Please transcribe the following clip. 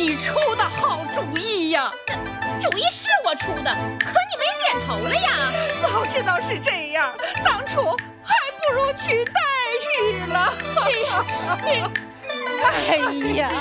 你出的好主意呀！ 主意是我出的，可你没点头了呀！ 早知道是这样，当初还不如娶黛玉了。 哎呀！